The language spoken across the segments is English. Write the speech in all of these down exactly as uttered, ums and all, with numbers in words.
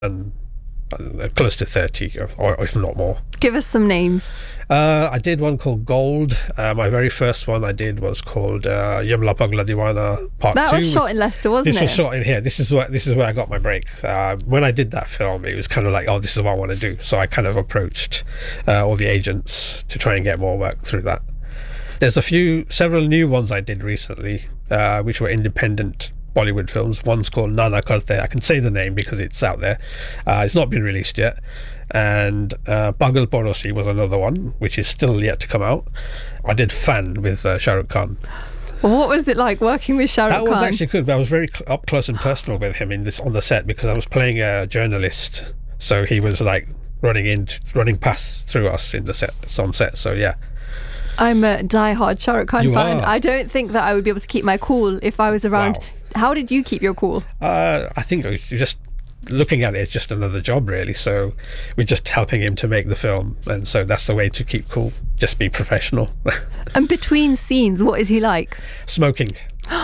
and uh, close to thirty, or, or if not more. Give us some names. Uh, I did one called Gold. Uh, my very first one I did was called uh, Yamla Pagla Diwana Part That Two. was shot in Leicester, wasn't This it? was shot in here. This is where this is where I got my break. Uh, when I did that film, it was kind of like, oh, this is what I want to do. So I kind of approached uh, all the agents to try and get more work through that. There's a few, several new ones I did recently, uh, which were independent Bollywood films. One's called Nana Karte. I can say the name because it's out there. Uh, it's not been released yet. And uh, Pagal Porosi was another one, which is still yet to come out. I did Fan with uh, Shah Rukh Khan. What was it like working with Shah Rukh That Khan? was actually good. I was very cl- up close and personal with him in this on the set because I was playing a journalist. So he was like running in, running past through us in the set, on set. So yeah. I'm a diehard Shah Rukh Khan You fan. are. I don't think that I would be able to keep my cool if I was around. Wow. How did you keep your cool? Uh, I think it was just looking at it as just another job, really. So we're just helping him to make the film, and so that's the way to keep cool. Just be professional. And between scenes, what is he like? Smoking,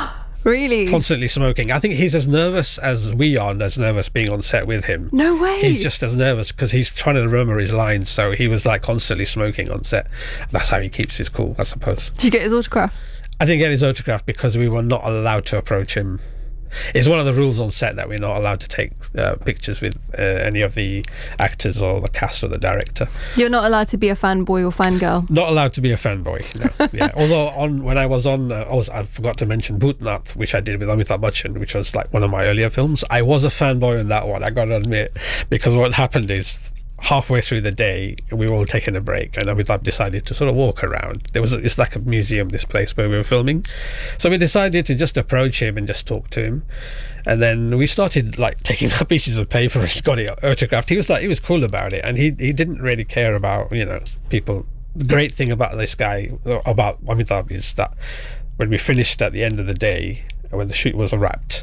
Really? constantly smoking. I think he's as nervous as we are, and as nervous being on set with him. No way. He's just as nervous because he's trying to remember his lines. So he was like constantly smoking on set. That's how he keeps his cool, I suppose. Did you get his autograph? I didn't get his autograph because we were not allowed to approach him. It's one of the rules on set that we're not allowed to take uh, pictures with uh, any of the actors or the cast or the director. You're not allowed to be a fanboy or fangirl. Not allowed to be a fanboy. No. Yeah. Although on when I was on, uh, I, was, I forgot to mention Bhootnath, which I did with Amitabh Bachchan, which was like one of my earlier films. I was a fanboy on that one, I got to admit, because what happened is, halfway through the day we were all taking a break and Amitabh decided to sort of walk around. There was a, it's like a museum, this place where we were filming, so we decided to just approach him and just talk to him, and then we started like taking up pieces of paper and got it autographed. He was like, he was cool about it, and he he didn't really care about, you know, people. The great thing about this guy, about Amitabh, is that when we finished at the end of the day, when the shoot was wrapped,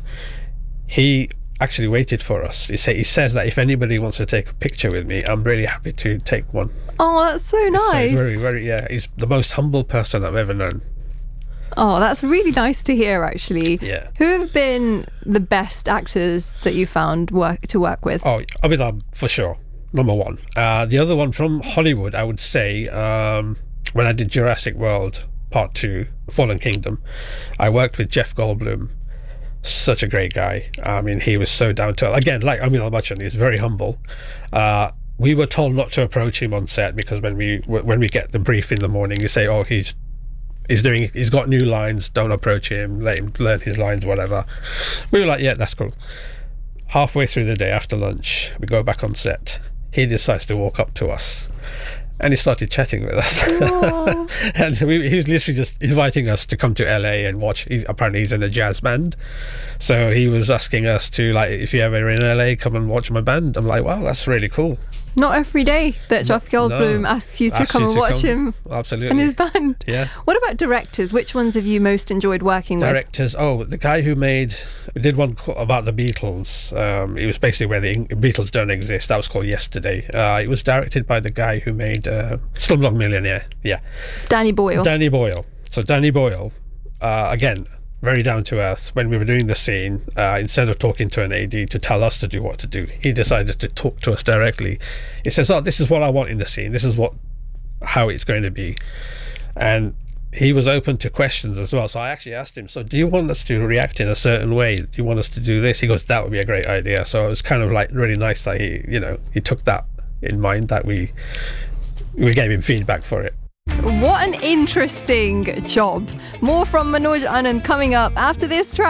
he actually waited for us. He, say, he says that if anybody wants to take a picture with me, I'm really happy to take one. Oh, that's so nice. So he's very, very, yeah, he's the most humble person I've ever known. Oh, that's really nice to hear, actually. Yeah. Who have been the best actors that you found work to work with? Oh, Amitabh, for sure. Number one. Uh, the other one from Hollywood, I would say, um, when I did Jurassic World Part two, Fallen Kingdom, I worked with Jeff Goldblum. Such a great guy. I mean, he was so down to, again, like Amitabh Bachchan, he's very humble. Uh, we were told not to approach him on set because when we when we get the brief in the morning, you say, oh, he's he's doing he's got new lines, don't approach him, let him learn his lines, whatever. We were like, yeah, that's cool. Halfway through the day, after lunch, we go back on set. He decides to walk up to us and he started chatting with us. And we, he's literally just inviting us to come to L A and watch. He's, apparently he's in a jazz band, so he was asking us to, like, if you're ever in L A, come and watch my band. I'm like, wow, that's really cool. Not every day that Jeff Goldblum No. asks you to Asks come you and to watch come. him Absolutely. and his band. Yeah. What about directors? Which ones have you most enjoyed working with? Directors. Oh, the guy who made, we did one co- about the Beatles. Um, it was basically where the Eng- Beatles don't exist. That was called Yesterday. Uh, it was directed by the guy who made uh, Slumdog Millionaire. Yeah. Danny Boyle. Danny Boyle. So Danny Boyle, uh, again, very down to earth. When we were doing the scene, uh, instead of talking to an A D to tell us to do what to do, he decided to talk to us directly. He says, oh, this is what I want in the scene. This is what, how it's going to be. And he was open to questions as well. So I actually asked him, so do you want us to react in a certain way? Do you want us to do this? He goes, that would be a great idea. So it was kind of like really nice that he, you know, he took that in mind, that we we gave him feedback for it. What an interesting job. More from Manoj Anand coming up after this track.